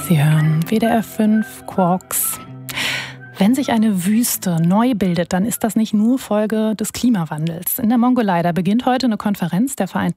Sie hören WDR 5 Quarks. Wenn sich eine Wüste neu bildet, dann ist das nicht nur Folge des Klimawandels. In der Mongolei, da beginnt heute eine Konferenz der Vereinten